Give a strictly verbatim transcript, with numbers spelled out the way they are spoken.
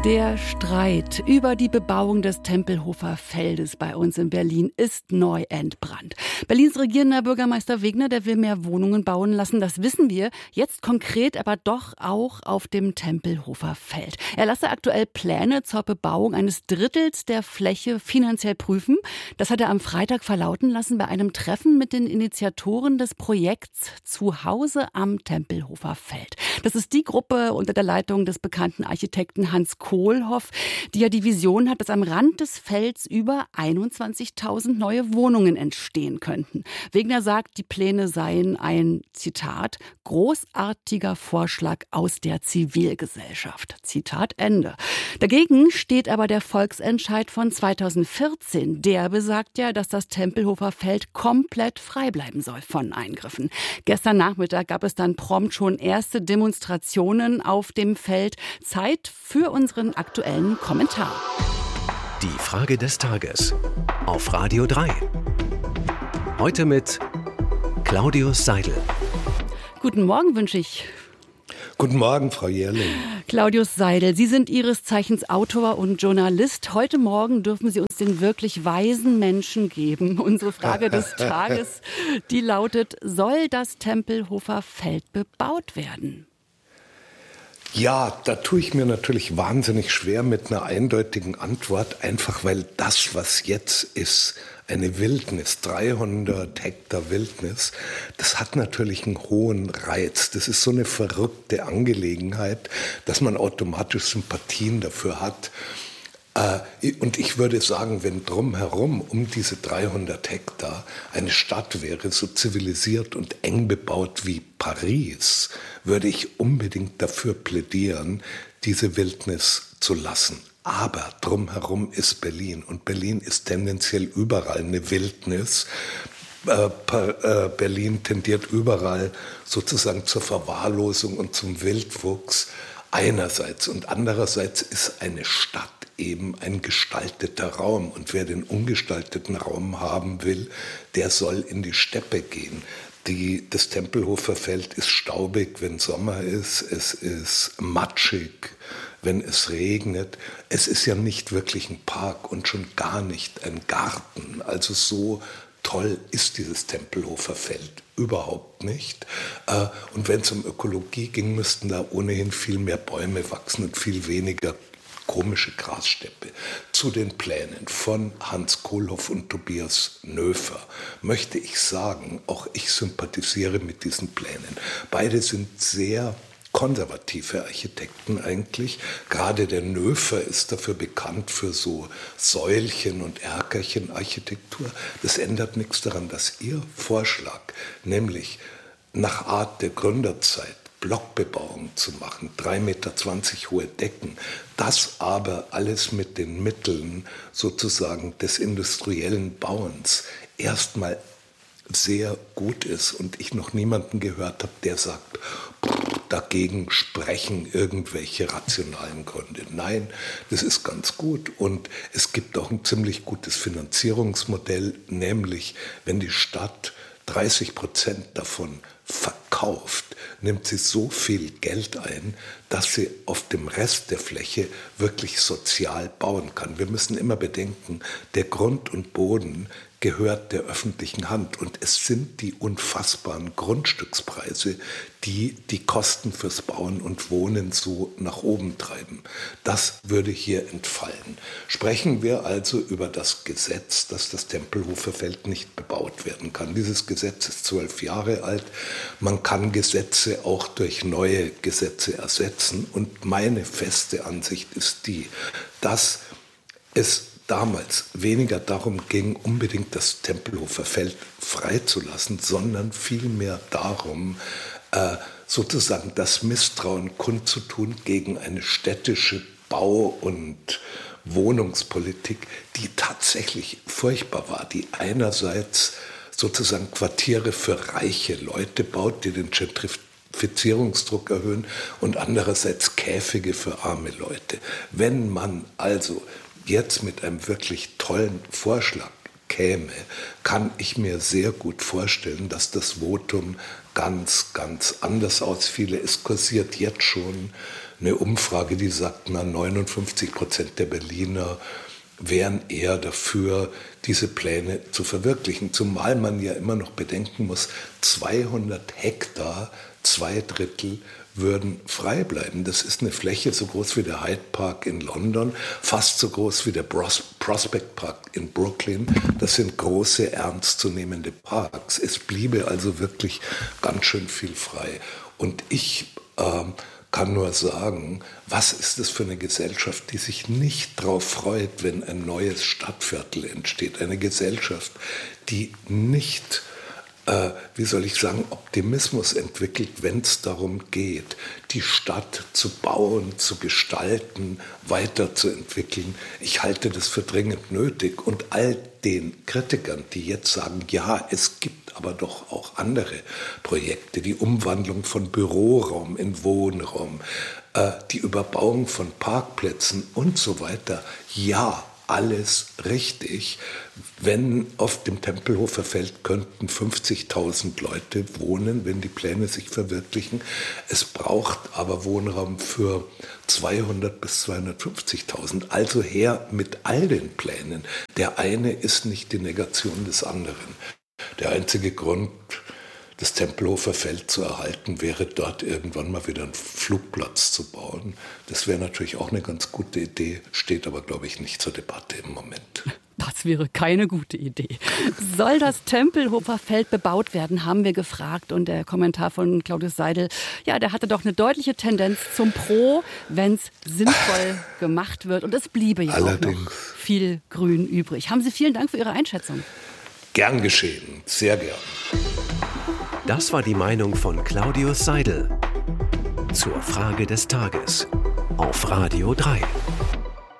Der Streit über die Bebauung des Tempelhofer Feldes bei uns in Berlin ist neu entbrannt. Berlins regierender Bürgermeister Wegner, der will mehr Wohnungen bauen lassen, das wissen wir. Jetzt konkret aber doch auch auf dem Tempelhofer Feld. Er lasse aktuell Pläne zur Bebauung eines Drittels der Fläche finanziell prüfen. Das hat er am Freitag verlauten lassen bei einem Treffen mit den Initiatoren des Projekts Zuhause am Tempelhofer Feld. Das ist die Gruppe unter der Leitung des bekannten Architekten Hans Kohlhoff, die ja die Vision hat, dass am Rand des Felds über einundzwanzigtausend neue Wohnungen entstehen könnten. Wegner sagt, die Pläne seien ein, Zitat, großartiger Vorschlag aus der Zivilgesellschaft. Zitat Ende. Dagegen steht aber der Volksentscheid von zweitausendvierzehn. Der besagt ja, dass das Tempelhofer Feld komplett frei bleiben soll von Eingriffen. Gestern Nachmittag gab es dann prompt schon erste Demonstrationen auf dem Feld. Zeit für unseren aktuellen Kommentar. Die Frage des Tages auf Radio drei. Heute mit Claudius Seidel. Guten Morgen wünsche ich. Guten Morgen, Frau Jährling. Claudius Seidel, Sie sind Ihres Zeichens Autor und Journalist. Heute Morgen dürfen Sie uns den wirklich weisen Menschen geben. Unsere Frage des Tages, die lautet, soll das Tempelhofer Feld bebaut werden? Ja, da tue ich mir natürlich wahnsinnig schwer mit einer eindeutigen Antwort, einfach weil das, was jetzt ist, eine Wildnis, dreihundert Hektar Wildnis, das hat natürlich einen hohen Reiz. Das ist so eine verrückte Angelegenheit, dass man automatisch Sympathien dafür hat. Und ich würde sagen, wenn drumherum um diese dreihundert Hektar eine Stadt wäre, so zivilisiert und eng bebaut wie Paris, würde ich unbedingt dafür plädieren, diese Wildnis zu lassen. Aber drumherum ist Berlin und Berlin ist tendenziell überall eine Wildnis. Berlin tendiert überall sozusagen zur Verwahrlosung und zum Wildwuchs einerseits. Und andererseits ist eine Stadt eben ein gestalteter Raum. Und wer den ungestalteten Raum haben will, der soll in die Steppe gehen. Die, das Tempelhofer Feld ist staubig, wenn Sommer ist. Es ist matschig, wenn es regnet. Es ist ja nicht wirklich ein Park und schon gar nicht ein Garten. Also so toll ist dieses Tempelhofer Feld überhaupt nicht. Und wenn es um Ökologie ging, müssten da ohnehin viel mehr Bäume wachsen und viel weniger komische Grassteppe. Zu den Plänen von Hans Kohlhoff und Tobias Nöfer möchte ich sagen, auch ich sympathisiere mit diesen Plänen. Beide sind sehr konservative Architekten eigentlich. Gerade der Nöfer ist dafür bekannt für so Säulchen- und Erkerchen-Architektur. Das ändert nichts daran, dass Ihr Vorschlag, nämlich nach Art der Gründerzeit, Blockbebauung zu machen, drei Meter zwanzig hohe Decken, das aber alles mit den Mitteln sozusagen des industriellen Bauens erstmal sehr gut ist und ich noch niemanden gehört habe, der sagt, dagegen sprechen irgendwelche rationalen Gründe. Nein, das ist ganz gut und es gibt auch ein ziemlich gutes Finanzierungsmodell, nämlich wenn die Stadt dreißig Prozent davon verkauft, nimmt sie so viel Geld ein, dass sie auf dem Rest der Fläche wirklich sozial bauen kann. Wir müssen immer bedenken, der Grund und Boden gehört der öffentlichen Hand und es sind die unfassbaren Grundstückspreise, die die Kosten fürs Bauen und Wohnen so nach oben treiben. Das würde hier entfallen. Sprechen wir also über das Gesetz, dass das Tempelhofer Feld nicht bebaut werden kann. Dieses Gesetz ist zwölf Jahre alt. Man kann Gesetze auch durch neue Gesetze ersetzen und meine feste Ansicht ist die, dass es damals weniger darum ging, unbedingt das Tempelhofer Feld freizulassen, sondern vielmehr darum, äh, sozusagen das Misstrauen kundzutun gegen eine städtische Bau- und Wohnungspolitik, die tatsächlich furchtbar war, die einerseits sozusagen Quartiere für reiche Leute baut, die den Gentrifizierungsdruck erhöhen und andererseits Käfige für arme Leute. Wenn man also jetzt mit einem wirklich tollen Vorschlag käme, kann ich mir sehr gut vorstellen, dass das Votum ganz, ganz anders ausfiele. Es kursiert jetzt schon eine Umfrage, die sagt, na, neunundfünfzig Prozent der Berliner wären eher dafür, diese Pläne zu verwirklichen. Zumal man ja immer noch bedenken muss, zweihundert Hektar, zwei Drittel würden frei bleiben. Das ist eine Fläche so groß wie der Hyde Park in London, fast so groß wie der Pros- Prospect Park in Brooklyn. Das sind große, ernstzunehmende Parks. Es bliebe also wirklich ganz schön viel frei. Und ich ähm, kann nur sagen, was ist das für eine Gesellschaft, die sich nicht darauf freut, wenn ein neues Stadtviertel entsteht. Eine Gesellschaft, die nicht, äh, wie soll ich sagen, Optimismus entwickelt, wenn es darum geht, die Stadt zu bauen, zu gestalten, weiterzuentwickeln. Ich halte das für dringend nötig. Und all den Kritikern, die jetzt sagen, ja, es gibt aber doch auch andere Projekte, die Umwandlung von Büroraum in Wohnraum, äh, die Überbauung von Parkplätzen und so weiter. Ja, alles richtig. Wenn auf dem Tempelhofer Feld könnten fünfzigtausend Leute wohnen, wenn die Pläne sich verwirklichen. Es braucht aber Wohnraum für zweihundert bis zweihundertfünfzigtausend. Also her mit all den Plänen. Der eine ist nicht die Negation des anderen. Der einzige Grund, das Tempelhofer Feld zu erhalten, wäre dort irgendwann mal wieder einen Flugplatz zu bauen. Das wäre natürlich auch eine ganz gute Idee, steht aber, glaube ich, nicht zur Debatte im Moment. Das wäre keine gute Idee. Soll das Tempelhofer Feld bebaut werden, haben wir gefragt. Und der Kommentar von Claudius Seidel, ja, der hatte doch eine deutliche Tendenz zum Pro, wenn es sinnvoll gemacht wird. Und es bliebe ja Allerdings. auch noch viel Grün übrig. Haben Sie vielen Dank für Ihre Einschätzung. Gern geschehen, sehr gern. Das war die Meinung von Claudius Seidel zur Frage des Tages auf Radio drei.